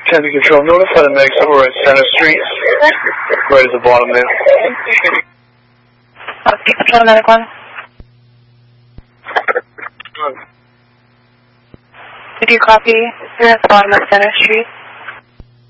County Control, notify the medics over at Center Street, right at the bottom there. Okay, Control Medic 1. Did you copy? You're at the bottom of Center Street.